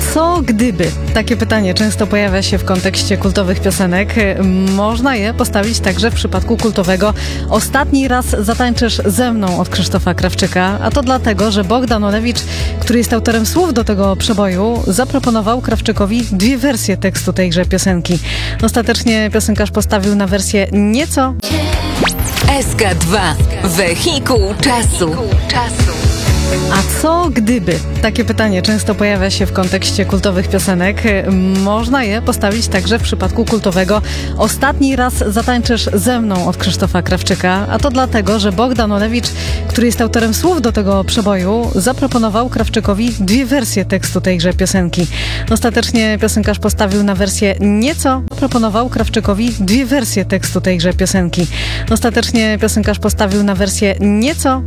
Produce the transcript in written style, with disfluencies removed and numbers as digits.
Co gdyby? Takie pytanie często pojawia się w kontekście kultowych piosenek. Można je postawić także w przypadku kultowego Ostatni raz zatańczysz ze mną od Krzysztofa Krawczyka. A to dlatego, że Bogdan Olewicz, który jest autorem słów do tego przeboju, zaproponował Krawczykowi dwie wersje tekstu tejże piosenki. Ostatecznie piosenkarz postawił na wersję nieco... SK2. Wehikuł czasu. A co gdyby? Takie pytanie często pojawia się w kontekście kultowych piosenek. Można je postawić także w przypadku kultowego Ostatni raz zatańczysz ze mną od Krzysztofa Krawczyka. A to dlatego, że Bogdan Olewicz, który jest autorem słów do tego przeboju, zaproponował Krawczykowi dwie wersje tekstu tejże piosenki. Ostatecznie piosenkarz postawił na wersję nieco... Proponował Krawczykowi dwie wersje tekstu tejże piosenki. Ostatecznie piosenkarz postawił na wersję nieco...